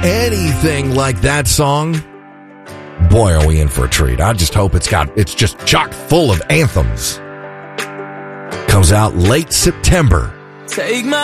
anything like that song, boy, are we in for a treat. I just hope it's just chock full of anthems. Comes out late September. Take my